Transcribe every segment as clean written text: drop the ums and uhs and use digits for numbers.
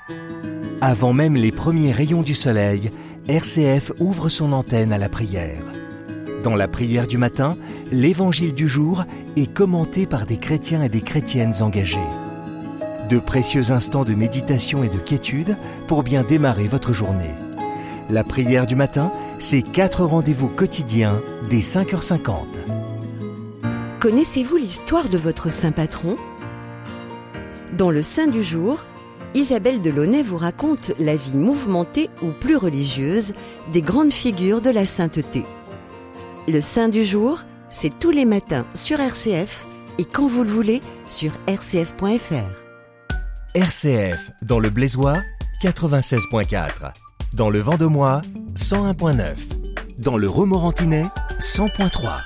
Avant même les premiers rayons du soleil, RCF ouvre son antenne à la prière. Dans la prière du matin, l'évangile du jour est commenté par des chrétiens et des chrétiennes engagés. De précieux instants de méditation et de quiétude pour bien démarrer votre journée. La prière du matin, c'est 4 rendez-vous quotidiens dès 5h50. Connaissez-vous l'histoire de votre saint patron ? Dans le Saint du jour, Isabelle Delaunay vous raconte la vie mouvementée ou plus religieuse des grandes figures de la sainteté. Le Saint du jour, c'est tous les matins sur RCF et quand vous le voulez sur rcf.fr. RCF, dans le Blésois, 96.4. Dans le Vendomois, 101.9. Dans le Romorantinais, 100.3.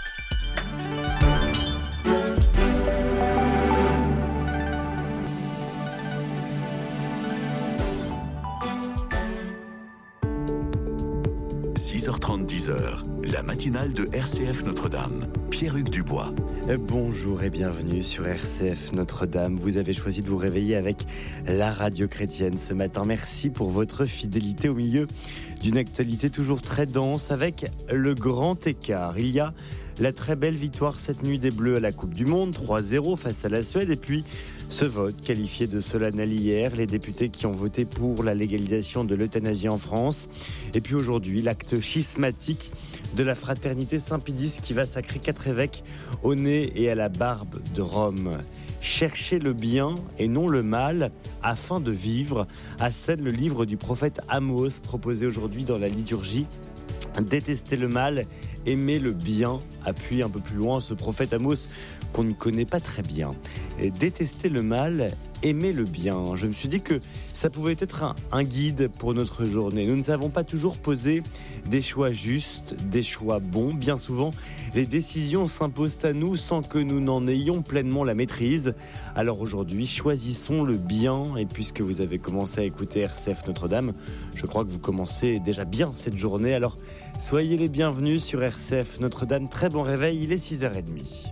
La matinale de RCF Notre-Dame. Pierre-Hugues Dubois. Bonjour et bienvenue sur RCF Notre-Dame. Vous avez choisi de vous réveiller avec la radio chrétienne ce matin. Merci pour votre fidélité au milieu d'une actualité toujours très dense avec le grand écart. Il y a la très belle victoire cette nuit des Bleus à la Coupe du Monde, 3-0 face à la Suède. Et puis ce vote qualifié de solennel hier, les députés qui ont voté pour la légalisation de l'euthanasie en France. Et puis aujourd'hui, l'acte schismatique de la fraternité Saint-Pédis qui va sacrer 4 évêques au nez et à la barbe de Rome. Chercher le bien et non le mal afin de vivre, assène le livre du prophète Amos proposé aujourd'hui dans la liturgie. Détester le mal, aimer le bien, appuie un peu plus loin ce prophète Amos qu'on ne connaît pas très bien. Et détester le mal, aimer le bien. Je me suis dit que ça pouvait être un guide pour notre journée. Nous ne savons pas toujours poser des choix justes, des choix bons. Bien souvent, les décisions s'imposent à nous sans que nous n'en ayons pleinement la maîtrise. Alors aujourd'hui, choisissons le bien. Et puisque vous avez commencé à écouter RCF Notre-Dame, je crois que vous commencez déjà bien cette journée. Alors soyez les bienvenus sur RCF Notre-Dame. Très bon réveil, il est 6h30.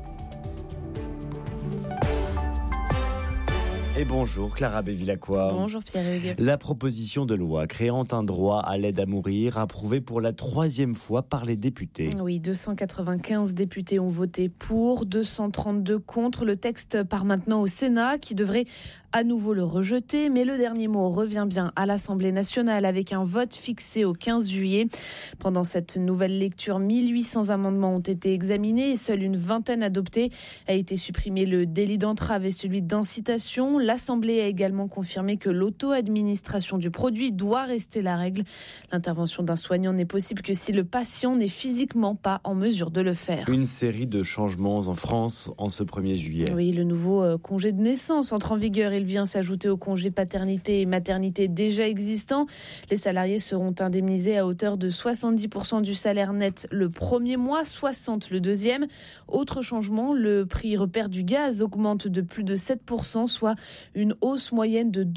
Et bonjour Clara Bévilacqua. Bonjour Pierre-Hugues. La proposition de loi créant un droit à l'aide à mourir approuvée pour la 3e fois par les députés. Oui, 295 députés ont voté pour, 232 contre. Le texte part maintenant au Sénat qui devrait à nouveau le rejeter, mais le dernier mot revient bien à l'Assemblée nationale avec un vote fixé au 15 juillet. Pendant cette nouvelle lecture, 1800 amendements ont été examinés et seule une vingtaine adoptés. A été supprimé le délit d'entrave et celui d'incitation. L'Assemblée a également confirmé que l'auto-administration du produit doit rester la règle. L'intervention d'un soignant n'est possible que si le patient n'est physiquement pas en mesure de le faire. Une série de changements en France en ce 1er juillet. Oui, le nouveau congé de naissance entre en vigueur. Il vient s'ajouter au congé paternité et maternité déjà existant. Les salariés seront indemnisés à hauteur de 70% du salaire net le premier mois, 60% le deuxième. Autre changement, le prix repère du gaz augmente de plus de 7%, soit une hausse moyenne de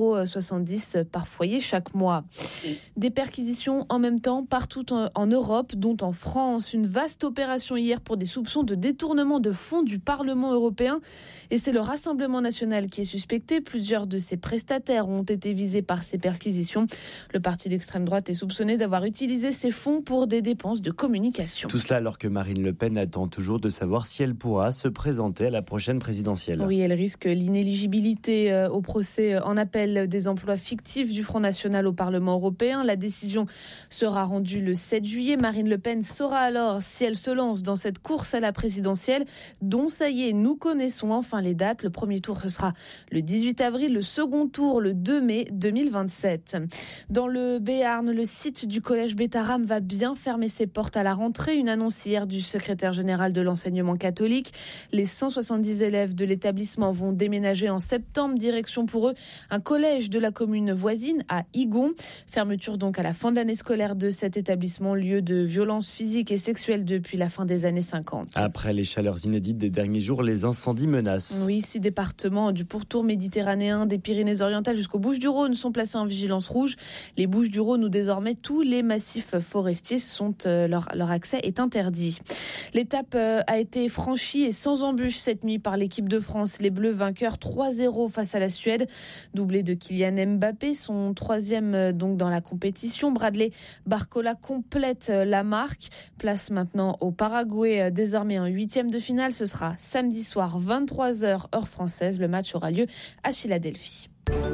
2,70 € par foyer chaque mois. Des perquisitions en même temps partout en Europe, dont en France. Une vaste opération hier pour des soupçons de détournement de fonds du Parlement européen. Et c'est le Rassemblement national qui est suspecté. Plusieurs de ses prestataires ont été visés par ces perquisitions. Le parti d'extrême droite est soupçonné d'avoir utilisé ces fonds pour des dépenses de communication. Tout cela alors que Marine Le Pen attend toujours de savoir si elle pourra se présenter à la prochaine présidentielle. Oui, elle risque l'inéligibilité au procès en appel des emplois fictifs du Front National au Parlement européen. La décision sera rendue le 7 juillet. Marine Le Pen saura alors si elle se lance dans cette course à la présidentielle dont, ça y est, nous connaissons enfin les dates. Le premier tour, ce sera le 18 avril, le second tour le 2 mai 2027. Dans le Béarn, le site du collège Bétharram va bien fermer ses portes à la rentrée. Une annonce hier du secrétaire général de l'enseignement catholique. Les 170 élèves de l'établissement vont déménager en septembre. Direction pour eux un collège de la commune voisine à Igon. Fermeture donc à la fin de l'année scolaire de cet établissement, lieu de violences physiques et sexuelles depuis la fin des années 50. Après les chaleurs inédites des derniers jours, les incendies menacent. Oui, 6 départements du pourtour méditerranéen, des Pyrénées-Orientales jusqu'aux Bouches-du-Rhône sont placés en vigilance rouge. Les Bouches-du-Rhône où désormais tous les massifs forestiers sont leur accès est interdit. L'étape a été franchie et sans embûche cette nuit par l'équipe de France. Les Bleus vainqueurs 3-0 3-0 face à la Suède. Doublé de Kylian Mbappé, son troisième donc dans la compétition. Bradley Barcola complète la marque. Place maintenant au Paraguay, désormais en 8e de finale. Ce sera samedi soir, 23h, heure française. Le match aura lieu à Philadelphie.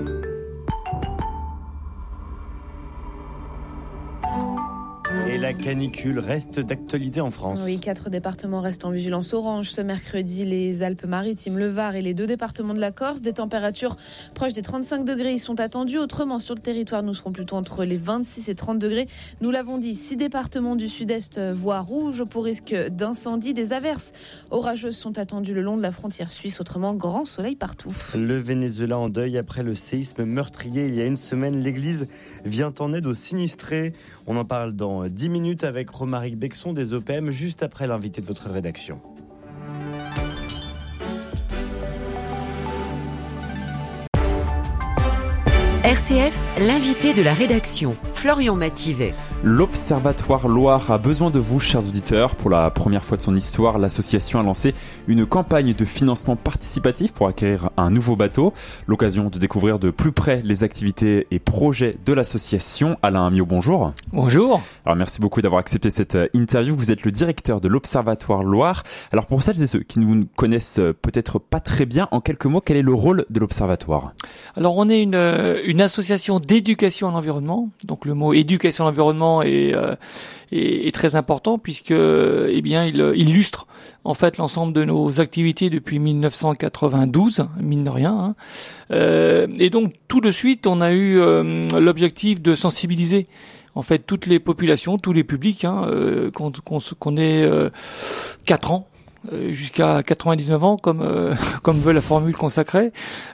Et la canicule reste d'actualité en France. Oui, 4 départements restent en vigilance orange ce mercredi. Les Alpes-Maritimes, le Var et les 2 départements de la Corse. Des températures proches des 35 degrés y sont attendues. Autrement, sur le territoire, nous serons plutôt entre les 26 et 30 degrés. Nous l'avons dit, 6 départements du sud-est voient rouge pour risque d'incendie. Des averses orageuses sont attendues le long de la frontière suisse. Autrement, grand soleil partout. Le Venezuela en deuil après le séisme meurtrier il y a une semaine. L'Église vient en aide aux sinistrés. On en parle dans 10 minutes avec Romaric Bexon des OPM, juste après l'invité de votre rédaction. RCF, l'invité de la rédaction, Florian Mathivet. L'Observatoire Loire a besoin de vous, chers auditeurs. Pour la première fois de son histoire, l'association a lancé une campagne de financement participatif pour acquérir un nouveau bateau. L'occasion de découvrir de plus près les activités et projets de l'association. Alain Amiot, bonjour. Bonjour. Alors merci beaucoup d'avoir accepté cette interview. Vous êtes le directeur de l'Observatoire Loire. Alors pour celles et ceux qui ne vous connaissent peut-être pas très bien, en quelques mots, quel est le rôle de l'Observatoire ? Alors on est une association d'éducation à l'environnement. Donc le mot éducation à l'environnement est très important puisque il illustre en fait l'ensemble de nos activités depuis 1992, mine de rien. Et donc tout de suite on a eu l'objectif de sensibiliser en fait toutes les populations, tous les publics, qu'on ait 4 ans. Jusqu'à 99 ans, comme veut la formule consacrée,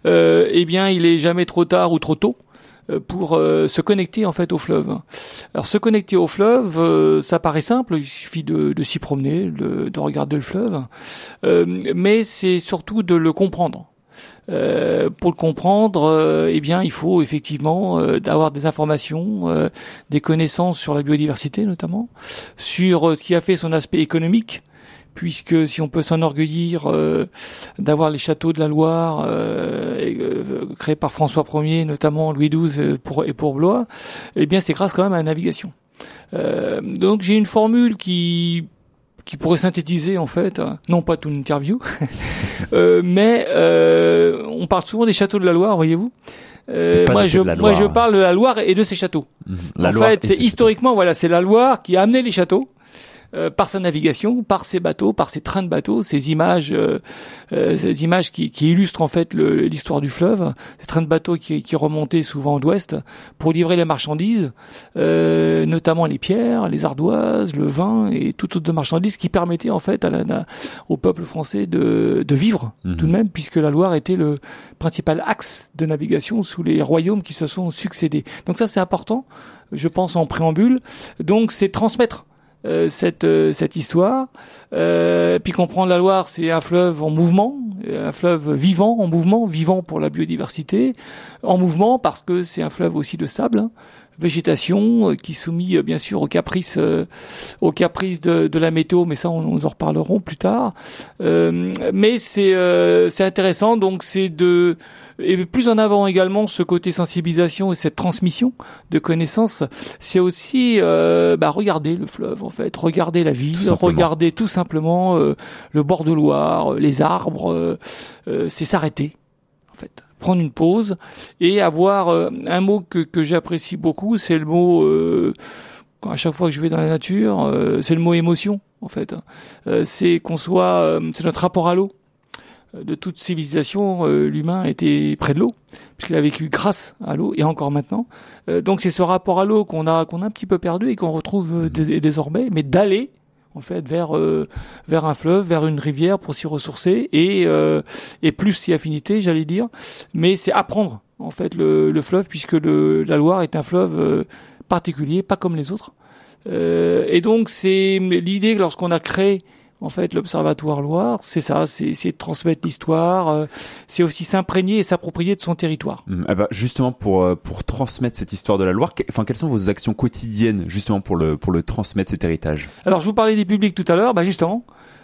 il est jamais trop tard ou trop tôt pour se connecter en fait au fleuve. Alors se connecter au fleuve, ça paraît simple, il suffit de s'y promener, de regarder le fleuve, mais c'est surtout de le comprendre. Pour le comprendre, il faut effectivement avoir des informations, des connaissances sur la biodiversité notamment, sur ce qui a fait son aspect économique. Puisque si on peut s'enorgueillir d'avoir les châteaux de la Loire créés par François Ier, notamment Louis XII pour Blois, c'est grâce quand même à la navigation. Donc j'ai une formule qui pourrait synthétiser en fait, non pas toute une interview, mais on parle souvent des châteaux de la Loire, voyez-vous. Moi je parle de la Loire et de ses châteaux. C'est historiquement c'est la Loire qui a amené les châteaux. Par sa navigation, par ses bateaux, par ses trains de bateaux, ces images qui illustrent en fait l'histoire du fleuve, ces trains de bateaux qui remontaient souvent d'ouest pour livrer les marchandises, notamment les pierres, les ardoises, le vin et toutes autres marchandises qui permettaient en fait au peuple français de vivre tout de même, puisque la Loire était le principal axe de navigation sous les royaumes qui se sont succédés. Donc ça c'est important, je pense en préambule. Donc c'est transmettre cette histoire, puis comprendre la Loire, c'est un fleuve en mouvement, un fleuve vivant, en mouvement, vivant pour la biodiversité, en mouvement parce que c'est un fleuve aussi de sable, végétation qui est soumis bien sûr aux caprices de la météo, mais ça nous en reparlerons plus tard. Mais c'est intéressant, donc et plus en avant également ce côté sensibilisation et cette transmission de connaissances, c'est aussi regarder le fleuve en fait, regarder la ville, regarder tout simplement le bord de Loire, les arbres, c'est s'arrêter en fait, prendre une pause et avoir un mot que j'apprécie beaucoup, c'est le mot à chaque fois que je vais dans la nature, c'est le mot émotion en fait. C'est c'est notre rapport à l'eau. De toute civilisation, l'humain était près de l'eau, puisqu'il a vécu grâce à l'eau, et encore maintenant. Donc c'est ce rapport à l'eau qu'on a un petit peu perdu et qu'on retrouve désormais, mais d'aller en fait vers un fleuve, vers une rivière pour s'y ressourcer et plus s'y affinité, j'allais dire. Mais c'est apprendre en fait le fleuve, puisque la Loire est un fleuve particulier, pas comme les autres. Et donc c'est l'idée que lorsqu'on a créé en fait, l'Observatoire Loire, c'est ça, c'est de transmettre l'histoire, c'est aussi s'imprégner et s'approprier de son territoire. Justement, pour transmettre cette histoire de la Loire, quelles sont vos actions quotidiennes, justement, pour le transmettre, cet héritage? Alors, je vous parlais des publics tout à l'heure, justement,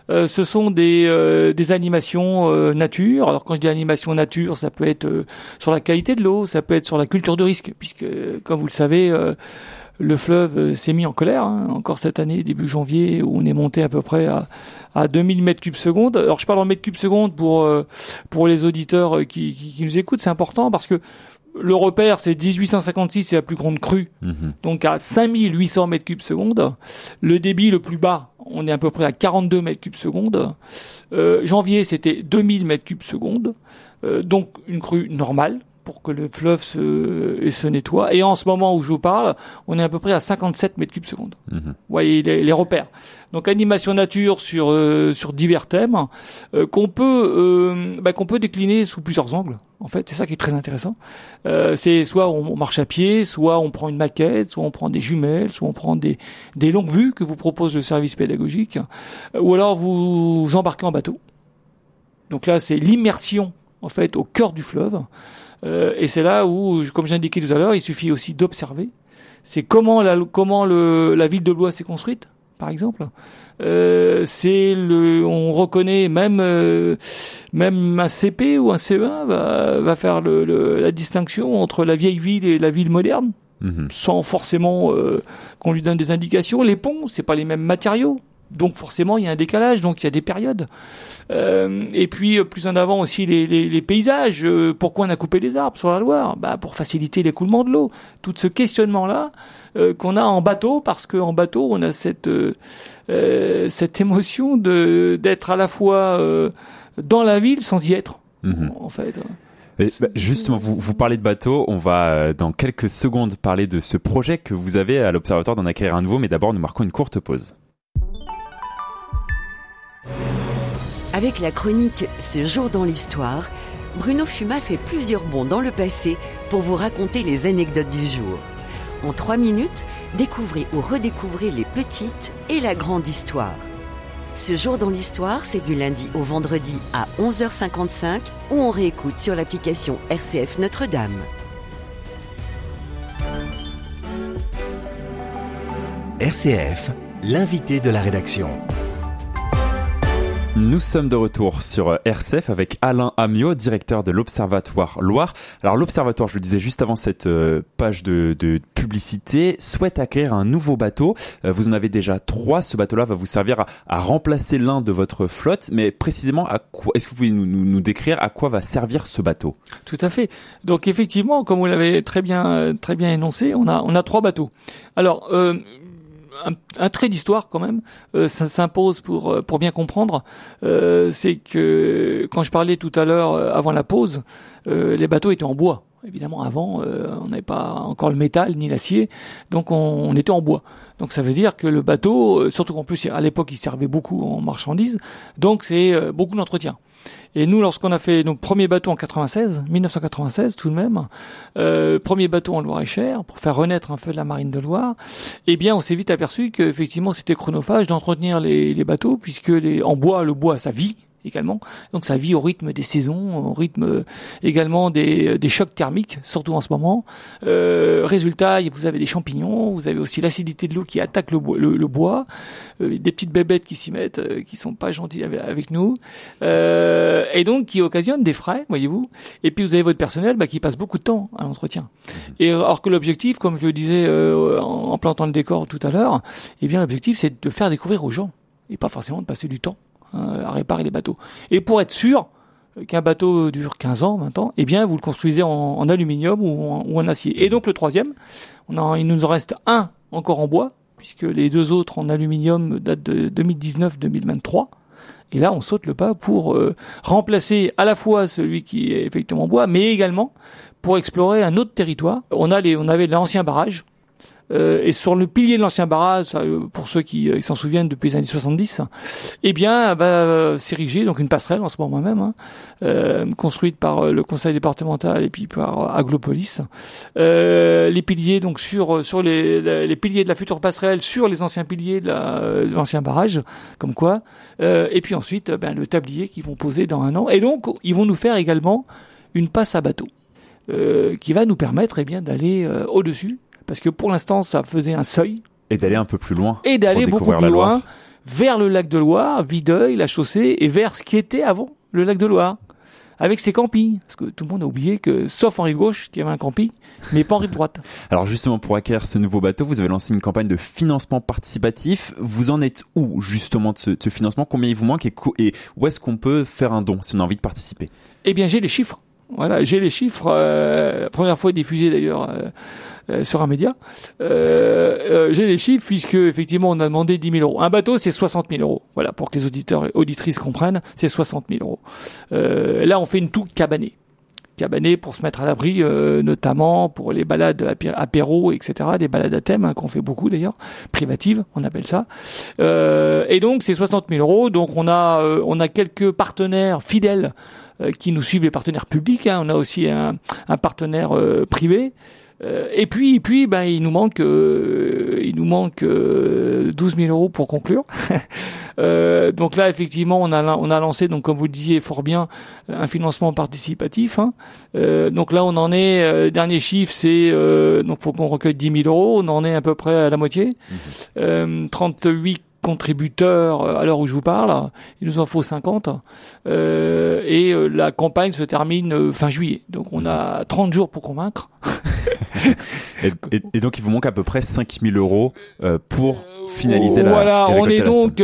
ce sont des animations nature. Alors quand je dis animation nature, ça peut être sur la qualité de l'eau, ça peut être sur la culture de risque, puisque comme vous le savez, le fleuve s'est mis en colère, encore cette année, début janvier, où on est monté à peu près à 2000 mètres cubes secondes. Alors je parle en mètres cubes secondes pour les auditeurs qui nous écoutent, c'est important parce que le repère, c'est 1856, c'est la plus grande crue. Donc à 5800 mètres cubes secondes. Le débit le plus bas, on est à peu près à 42 mètres cubes secondes. Janvier, c'était 2000 mètres cubes secondes. Donc une crue normale pour que le fleuve se nettoie. Et en ce moment où je vous parle, on est à peu près à 57 mètres cubes secondes. Vous voyez les repères. Donc animation nature sur divers thèmes qu'on peut décliner sous plusieurs angles. En fait, c'est ça qui est très intéressant. C'est soit on marche à pied, soit on prend une maquette, soit on prend des jumelles, soit on prend des longues vues que vous propose le service pédagogique, ou alors vous embarquez en bateau. Donc là, c'est l'immersion en fait au cœur du fleuve. Et c'est là où, comme j'ai indiqué tout à l'heure, il suffit aussi d'observer. C'est comment la ville de Blois s'est construite, par exemple. On reconnaît même un CP ou un CE1 va faire la distinction entre la vieille ville et la ville moderne, sans forcément qu'on lui donne des indications. Les ponts, c'est pas les mêmes matériaux. Donc forcément il y a un décalage, donc il y a des périodes. Et puis plus en avant aussi les paysages. Pourquoi on a coupé les arbres sur la Loire ? Pour faciliter l'écoulement de l'eau. Tout ce questionnement-là qu'on a en bateau, parce qu'en bateau on a cette émotion d'être à la fois dans la ville sans y être, en fait. Et justement, vous parlez de bateau, on va dans quelques secondes parler de ce projet que vous avez à l'Observatoire d'en acquérir un nouveau, mais d'abord nous marquons une courte pause. Avec la chronique « Ce jour dans l'histoire », Bruno Fuma fait plusieurs bonds dans le passé pour vous raconter les anecdotes du jour. En 3 minutes, découvrez ou redécouvrez les petites et la grande histoire. Ce jour dans l'histoire, c'est du lundi au vendredi à 11h55 où on réécoute sur l'application RCF Notre-Dame. RCF, l'invité de la rédaction. Nous sommes de retour sur RCF avec Alain Amiot, directeur de l'Observatoire Loire. Alors l'Observatoire, je le disais juste avant cette page de publicité, souhaite acquérir un nouveau bateau. Vous en avez déjà 3. Ce bateau-là va vous servir à remplacer l'un de votre flotte. Mais précisément, à quoi est-ce que vous pouvez nous décrire à quoi va servir ce bateau ? Tout à fait. Donc effectivement, comme vous l'avez très bien énoncé, on a 3 bateaux. Alors un trait d'histoire quand même, ça s'impose pour bien comprendre. C'est que quand je parlais tout à l'heure avant la pause, les bateaux étaient en bois. Évidemment, avant, on n'avait pas encore le métal ni l'acier, donc on était en bois. Donc ça veut dire que le bateau, surtout qu'en plus à l'époque il servait beaucoup en marchandises, donc c'est beaucoup d'entretien. Et nous, lorsqu'on a fait nos premiers bateaux en 1996 tout de même, premier bateau en Loire-et-Cher pour faire renaître un feu de la marine de Loire, eh bien on s'est vite aperçu qu'effectivement c'était chronophage d'entretenir les bateaux, puisque en bois, le bois ça vit également, donc ça vit au rythme des saisons, au rythme également des chocs thermiques, surtout en ce moment. Résultat, vous avez des champignons, vous avez aussi l'acidité de l'eau qui attaque le bois, des petites bébêtes qui s'y mettent, qui sont pas gentilles avec nous, et donc qui occasionnent des frais, voyez-vous. Et puis vous avez votre personnel qui passe beaucoup de temps à l'entretien. Et alors que l'objectif, comme je le disais en plantant le décor tout à l'heure, eh bien l'objectif c'est de faire découvrir aux gens, et pas forcément de passer du temps à réparer les bateaux. Et pour être sûr qu'un bateau dure 15 ans, 20 ans, eh bien, vous le construisez en aluminium ou en acier. Et donc, le troisième, il nous en reste un encore en bois, puisque les 2 autres en aluminium datent de 2019-2023. Et là, on saute le pas pour remplacer à la fois celui qui est effectivement en bois, mais également pour explorer un autre territoire. On avait l'ancien barrage, et sur le pilier de l'ancien barrage, pour ceux qui s'en souviennent depuis les années 70, eh bien, s'ériger donc une passerelle en ce moment même, construite par le conseil départemental et puis par Aglopolis. Les piliers donc sur les piliers de la future passerelle sur les anciens piliers de l'ancien barrage, comme quoi. Et puis ensuite, le tablier qu'ils vont poser dans 1 an. Et donc, ils vont nous faire également une passe à bateau, qui va nous permettre d'aller au-dessus. Parce que pour l'instant, ça faisait un seuil. Et d'aller un peu plus loin. Et d'aller beaucoup plus loin. vers le lac de Loire, Videuil, la chaussée, et vers ce qui était avant le lac de Loire, avec ses campings. Parce que tout le monde a oublié que, sauf en rive gauche, il y avait un camping, mais pas en rive droite. Alors justement, pour acquérir ce nouveau bateau, vous avez lancé une campagne de financement participatif. Vous en êtes où justement de ce financement? Combien il vous manque et où est-ce qu'on peut faire un don si on a envie de participer? Eh bien, j'ai les chiffres. Voilà, j'ai les chiffres. La première fois diffusé d'ailleurs sur un média. J'ai les chiffres puisque effectivement on a demandé 10 000 euros. Un bateau, c'est 60 000 euros. Voilà, pour que les auditeurs et auditrices comprennent, c'est 60 000 euros. Là, on fait une tour cabanée pour se mettre à l'abri, notamment pour les balades apéro, etc., des balades à thème, qu'on fait beaucoup d'ailleurs, privatives, on appelle ça. Et donc c'est 60 000 euros. Donc on a quelques partenaires fidèles qui nous suivent, les partenaires publics. On a aussi un partenaire privé. Et puis, il nous manque 12 000 euros pour conclure. Donc là, effectivement, on a lancé, donc comme vous le disiez fort bien, un financement participatif. Donc là, on en est. Dernier chiffre, c'est donc faut qu'on recueille 10 000 euros. On en est à peu près à la moitié. 38 contributeurs à l'heure où je vous parle, il nous en faut 50 et la campagne se termine fin juillet, donc on a 30 jours pour convaincre. et donc il vous manque à peu près 5 000 euros pour finaliser la voilà, on est donc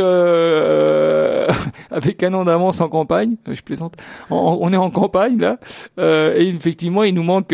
avec un an d'avance en campagne. Je plaisante. On est en campagne là, et effectivement il nous manque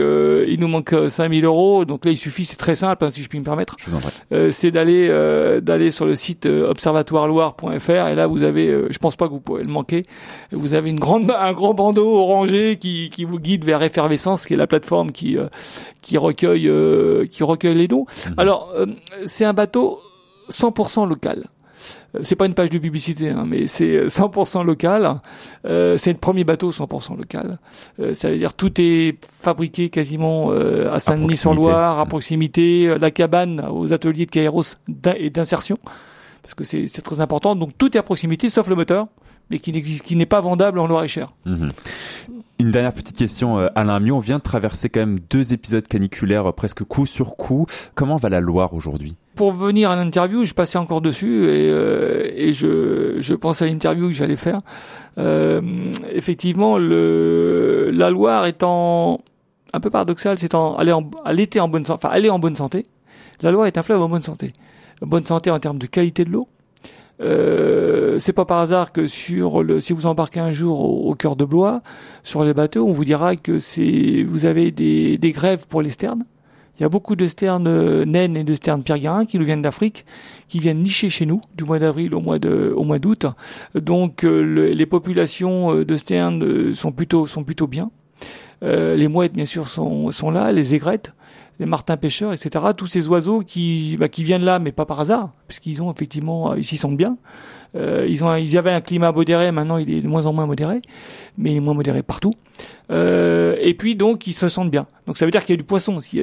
5 000 euros. Donc là il suffit, c'est très simple, si je puis me permettre. Je vous en prie. C'est d'aller sur le site observatoireloire.fr et là vous avez, je pense pas que vous pouvez le manquer. Vous avez un grand bandeau orangé qui vous guide vers Effervescence, qui est la plateforme qui recueille les dons. Alors c'est un bateau 100% local. C'est pas une page de publicité, mais c'est 100% local. C'est le premier bateau 100% local. Ça veut dire tout est fabriqué quasiment à Saint-Denis-sur-Loire, à proximité. La cabane aux ateliers de Kairos et d'insertion, parce que c'est très important. Donc tout est à proximité, sauf le moteur, mais qui n'est pas vendable en Loir-et-Cher. Une dernière petite question, Alain Miot. On vient de traverser quand même 2 épisodes caniculaires presque coup sur coup. Comment va la Loire aujourd'hui? Pour venir à l'interview, je passais encore dessus et je pense à l'interview que j'allais faire. Effectivement, la Loire étant un peu paradoxale, elle était en bonne santé. Enfin, elle est en bonne santé. La Loire est un fleuve en bonne santé. Bonne santé en termes de qualité de l'eau. C'est pas par hasard que si vous embarquez un jour au cœur de Blois, sur les bateaux, on vous dira que vous avez des grèves pour les sternes. Il y a beaucoup de sternes naines et de sternes pierre-garin qui nous viennent d'Afrique, qui viennent nicher chez nous du mois d'avril au mois d'août. Donc les populations de sternes sont plutôt bien. Les mouettes bien sûr sont là, les aigrettes, les martins pêcheurs, etc. Tous ces oiseaux qui viennent là, mais pas par hasard, puisqu'ils ont effectivement, ils s'y sentent bien. Ils avaient un climat modéré, maintenant il est de moins en moins modéré, mais il est moins modéré partout. Et puis donc ils se sentent bien. Donc ça veut dire qu'il y a du poisson, s'il y a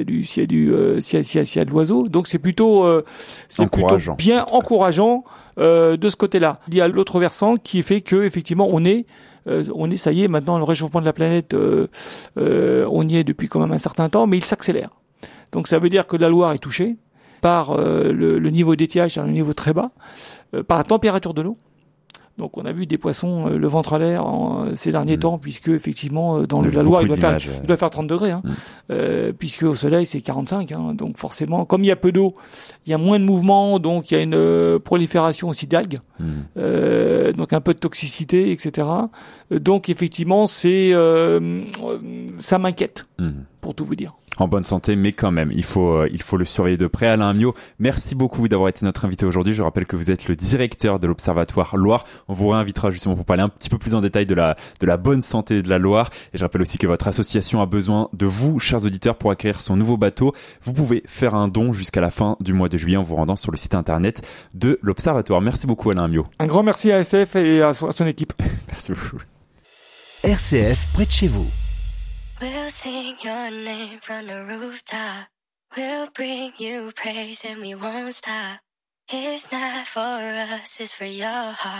de l'oiseau. Donc c'est plutôt bien encourageant de ce côté-là. Il y a l'autre versant qui fait que effectivement on est ça y est maintenant le réchauffement de la planète, on y est depuis quand même un certain temps, mais il s'accélère. Donc ça veut dire que la Loire est touchée par le niveau d'étiage, c'est un niveau très bas, par la température de l'eau. Donc on a vu des poissons le ventre à l'air ces derniers temps, puisque effectivement dans la Loire il doit faire 30 degrés, puisque au soleil c'est 45. Donc forcément, comme il y a peu d'eau, il y a moins de mouvement, donc il y a une prolifération aussi d'algues, donc un peu de toxicité, etc. Donc effectivement ça m'inquiète, pour tout vous dire. En bonne santé, mais quand même, il faut le surveiller de près. Alain Miot, merci beaucoup d'avoir été notre invité aujourd'hui. Je rappelle que vous êtes le directeur de l'Observatoire Loire. On vous réinvitera justement pour parler un petit peu plus en détail de la bonne santé de la Loire. Et je rappelle aussi que votre association a besoin de vous, chers auditeurs, pour acquérir son nouveau bateau. Vous pouvez faire un don jusqu'à la fin du mois de juillet en vous rendant sur le site internet de l'Observatoire. Merci beaucoup, Alain Miot. Un grand merci à SF et à son équipe. Merci beaucoup. RCF près de chez vous. We'll sing your name from the rooftop. We'll bring you praise and we won't stop. It's not for us, it's for your heart.